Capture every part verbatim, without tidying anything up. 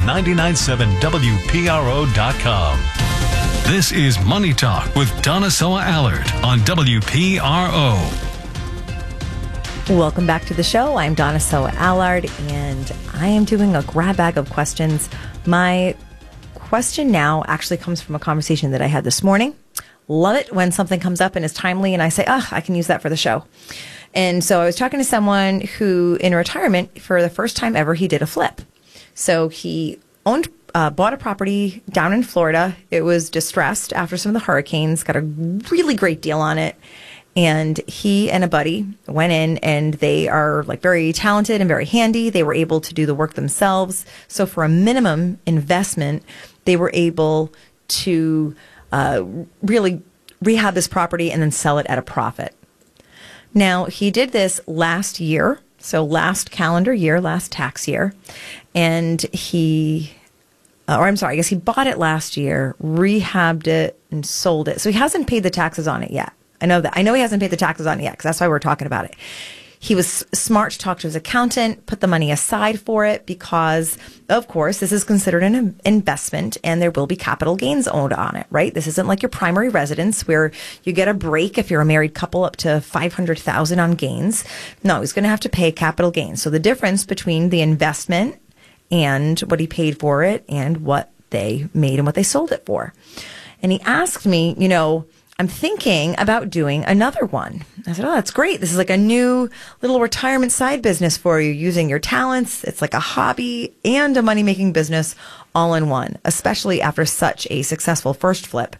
nine nine seven W P R O dot com. This is Money Talk with Donna Soa Allard on W P R O. Welcome back to the show. I'm Donna Soa Allard, and I am doing a grab bag of questions. My question now actually comes from a conversation that I had this morning. Love it when something comes up and is timely, and I say, ah, I can use that for the show. And so I was talking to someone who, in retirement, for the first time ever, he did a flip. So he owned, uh, bought a property down in Florida. It was distressed after some of the hurricanes, got a really great deal on it. And he and a buddy went in, and they are like very talented and very handy. They were able to do the work themselves. So for a minimum investment, they were able to uh, really rehab this property and then sell it at a profit. Now, he did this last year, so last calendar year, last tax year. And he, uh, or I'm sorry, I guess he bought it last year, rehabbed it, and sold it. So he hasn't paid the taxes on it yet. I know that. I know he hasn't paid the taxes on it yet, because that's why we're talking about it. He was smart to talk to his accountant, put the money aside for it, because, of course, this is considered an investment and there will be capital gains owed on it, right? This isn't like your primary residence where you get a break if you're a married couple up to five hundred thousand dollars on gains. No, he's going to have to pay capital gains. So the difference between the investment and what he paid for it and what they made and what they sold it for. And he asked me, you know, I'm thinking about doing another one. I said, oh, that's great. This is like a new little retirement side business for you, using your talents. It's like a hobby and a money-making business all in one, especially after such a successful first flip.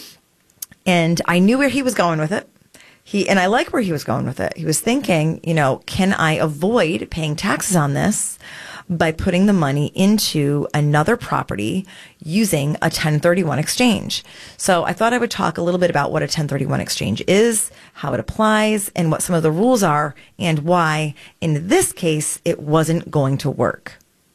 And I knew where he was going with it. He and I like where he was going with it. He was thinking, you know, can I avoid paying taxes on this by putting the money into another property using a ten thirty-one exchange? So I thought I would talk a little bit about what a ten thirty-one exchange is, how it applies, and what some of the rules are, and why, in this case, it wasn't going to work.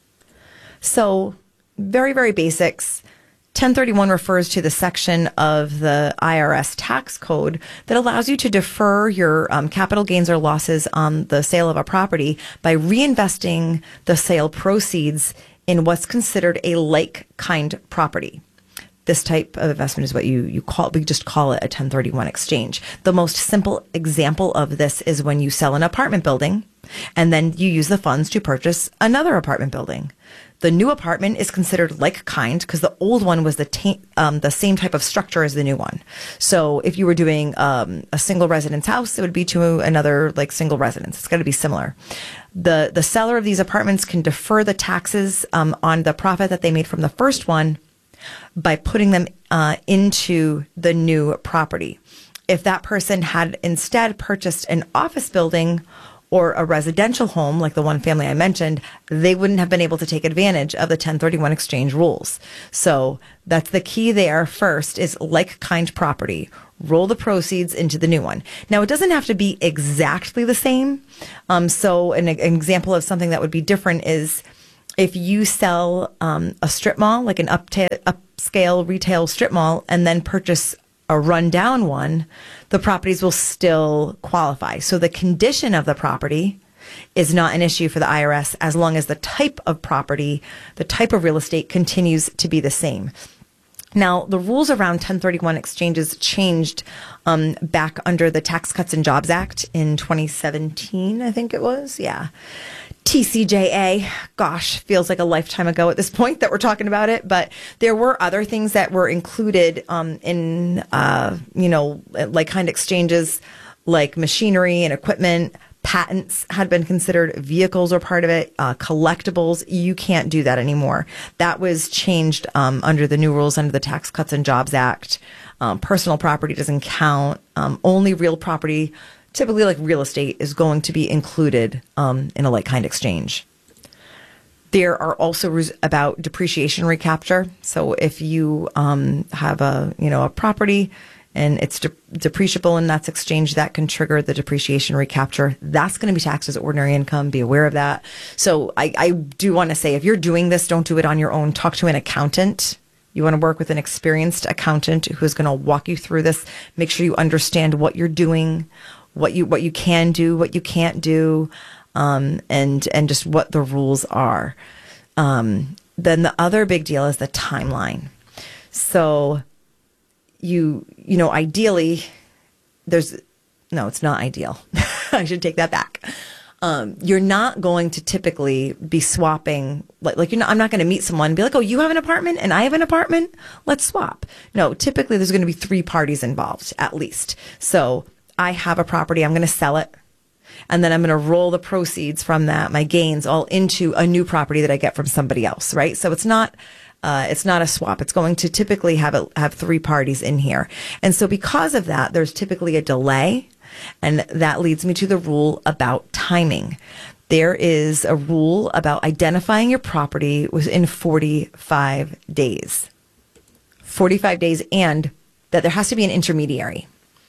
So very, very basics. ten thirty-one refers to the section of the I R S tax code that allows you to defer your um, capital gains or losses on the sale of a property by reinvesting the sale proceeds in what's considered a like-kind property. This type of investment is what you, you call, we just call it a ten thirty-one exchange. The most simple example of this is when you sell an apartment building and then you use the funds to purchase another apartment building. The new apartment is considered like kind because the old one was the ta- um, the same type of structure as the new one. So if you were doing um, a single residence house, it would be to another like single residence. It's got to be similar. The the seller of these apartments can defer the taxes um, on the profit that they made from the first one by putting them uh, into the new property. If that person had instead purchased an office building or a residential home, like the one family I mentioned, they wouldn't have been able to take advantage of the ten thirty-one exchange rules. So that's the key there. First is like-kind property. Roll the proceeds into the new one. Now, it doesn't have to be exactly the same. Um, so an, an example of something that would be different is if you sell um, a strip mall, like an upta- upscale retail strip mall, and then purchase a rundown one, the properties will still qualify. So the condition of the property is not an issue for the I R S as long as the type of property, the type of real estate continues to be the same. Now, the rules around ten thirty-one exchanges changed um, back under the Tax Cuts and Jobs Act in twenty seventeen, I think it was. Yeah. T C J A, gosh, feels like a lifetime ago at this point that we're talking about it. But there were other things that were included um, in, uh, you know, like kind of exchanges, like machinery and equipment. Patents had been considered, vehicles are part of it, uh, collectibles. You can't do that anymore. That was changed um, under the new rules under the Tax Cuts and Jobs Act. Um, personal property doesn't count. Um, only real property, typically like real estate, is going to be included um, in a like-kind exchange. There are also rules about depreciation recapture. So if you um, have a, you know, a property and it's de- depreciable and that's exchanged, that can trigger the depreciation recapture. That's going to be taxed as ordinary income. Be aware of that. So I, I do want to say, if you're doing this, don't do it on your own. Talk to an accountant. You want to work with an experienced accountant who's going to walk you through this. Make sure you understand what you're doing, what you what you can do, what you can't do, um, and and just what the rules are. Um, then the other big deal is the timeline. So you, you know, ideally there's, no, it's not ideal. I should take that back. Um, you're not going to typically be swapping, like, like you're not, I'm not going to meet someone and be like, oh, you have an apartment and I have an apartment. Let's swap. No, typically there's going to be three parties involved at least. So I have a property, I'm going to sell it. And then I'm going to roll the proceeds from that, my gains, all into a new property that I get from somebody else, right? So it's not, uh, it's not a swap. It's going to typically have a, have three parties in here. And so because of that, there's typically a delay. And that leads me to the rule about timing. There is a rule about identifying your property within forty-five days. forty-five days, and that there has to be an intermediary.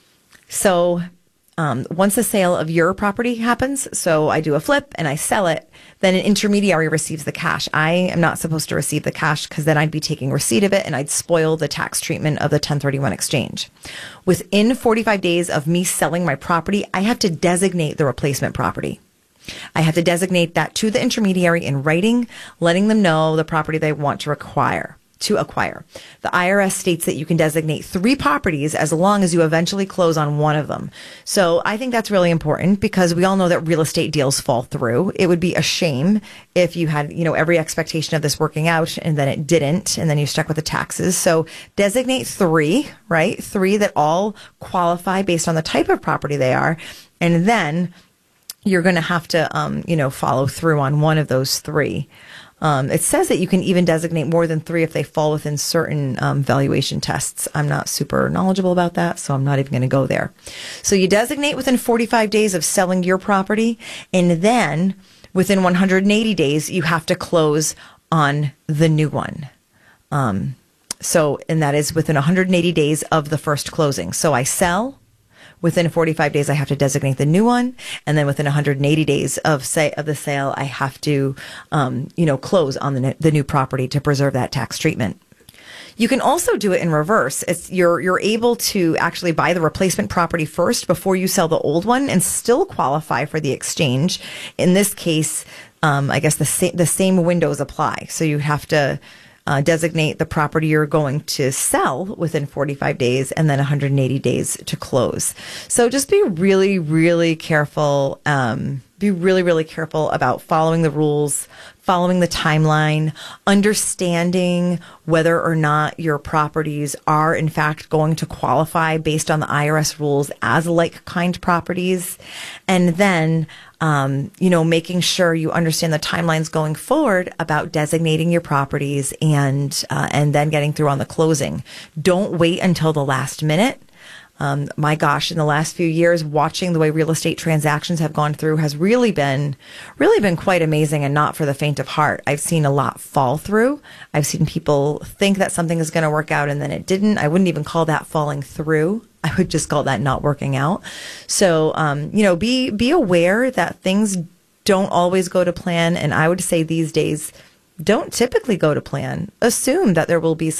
So um, once the sale of your property happens, so I do a flip and I sell it, then an intermediary receives the cash. I am not supposed to receive the cash because then I'd be taking receipt of it and I'd spoil the tax treatment of the ten thirty-one exchange. Within forty-five days of me selling my property, I have to designate the replacement property. I have to designate that to the intermediary in writing, letting them know the property they want to acquire. To acquire. The I R S states that you can designate three properties as long as you eventually close on one of them. So I think that's really important because we all know that real estate deals fall through. It would be a shame if you had, you know, every expectation of this working out and then it didn't, and then you're stuck with the taxes. So designate three, right? Three that all qualify based on the type of property they are. And then you're going to have to, um, you know, follow through on one of those three. Um, it says that you can even designate more than three if they fall within certain um, valuation tests. I'm not super knowledgeable about that, so I'm not even going to go there. So you designate within forty-five days of selling your property, and then within one hundred eighty days, you have to close on the new one. Um, so, and that is within one hundred eighty days of the first closing. So I sell. Within forty-five days, I have to designate the new one, and then within one hundred eighty days of say of the sale, I have to, um, you know, close on the the new property to preserve that tax treatment. You can also do it in reverse. It's you're you're able to actually buy the replacement property first before you sell the old one, and still qualify for the exchange. In this case, um, I guess the same the same windows apply. So you have to. Uh, designate the property you're going to sell within forty-five days and then one hundred eighty days to close. So just be really, really careful. Um, be really, really careful about following the rules, following the timeline, understanding whether or not your properties are in fact going to qualify based on the I R S rules as like-kind properties. And then Um, you know, making sure you understand the timelines going forward about designating your properties and uh, and then getting through on the closing. Don't wait until the last minute. Um, my gosh, in the last few years, watching the way real estate transactions have gone through has really been, really been quite amazing and not for the faint of heart. I've seen a lot fall through. I've seen people think that something is going to work out and then it didn't. I wouldn't even call that falling through. I would just call that not working out. So, um, you know, be, be aware that things don't always go to plan. And I would say these days, don't typically go to plan. Assume that there will be